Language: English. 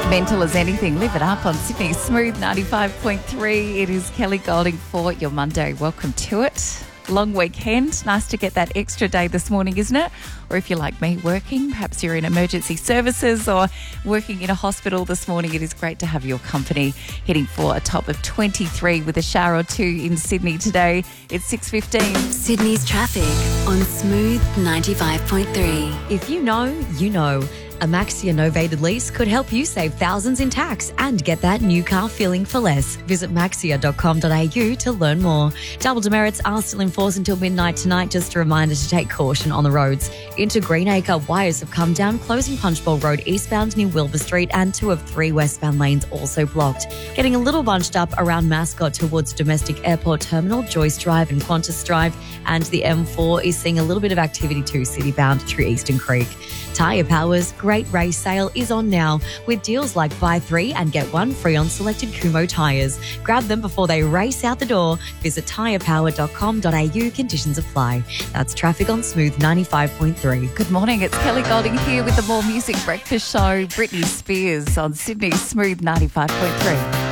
Mental as anything. Live it up on Sydney Smooth 95.3. It is Kelly Golding for your Monday. Welcome to it. Long weekend. Nice to get that extra day this morning, isn't it? Or if you're like me, working, perhaps you're in emergency services or working in a hospital this morning, it is great to have your company. Heading for a top of 23 with a shower or two in Sydney today. It's 6:15. Sydney's traffic on Smooth 95.3. If you know, you know. A Maxia novated lease could help you save thousands in tax and get that new car feeling for less. Visit maxia.com.au to learn more. Double demerits are still in force until midnight tonight. Just a reminder to take caution on the roads. Into Greenacre, wires have come down, closing Punchbowl Road eastbound near Wilbur Street, and 2 of 3 westbound lanes also blocked. Getting a little bunched up around Mascot towards Domestic Airport Terminal, Joyce Drive and Qantas Drive, and the M4 is seeing a little bit of activity too, citybound through Eastern Creek. Tyre Power's Great Race Sale is on now with deals like buy 3 and get 1 free on selected Kumho tyres. Grab them before they race out the door. Visit tyrepower.com.au. Conditions apply. That's traffic on Smooth 95.3. Good morning. It's Kelly Golding here with the More Music Breakfast Show. Britney Spears on Sydney Smooth 95.3.